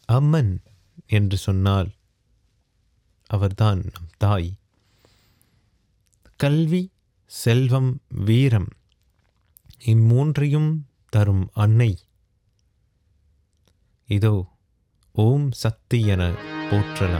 அம்மன் என்று சொன்னால் அவர்தான் நம் தாய். கல்வி, செல்வம், வீரம் இம்மூன்றையும் தரும் அன்னை. இதோ ஓம் சக்தி என போற்றலாம்.